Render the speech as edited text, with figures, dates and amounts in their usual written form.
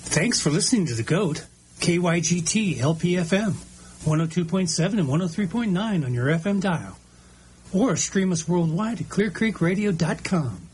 Thanks for listening to The GOAT, KYGT LPFM, 102.7 and 103.9 on your FM dial. Or stream us worldwide at clearcreekradio.com.